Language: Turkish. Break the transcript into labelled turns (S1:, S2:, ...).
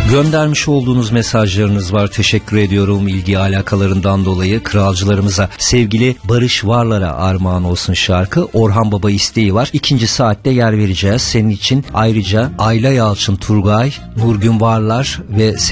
S1: Göndermiş olduğunuz mesajlarınız var. Teşekkür ediyorum ilgi alakalarından dolayı. Kralcılarımıza sevgili Barış Varlar'a armağan olsun şarkı. Orhan Baba isteği var. 2. saatte yer vereceğiz. Senin için ayrıca Ayla Yalçın Turgay, Nurgün Varlar ve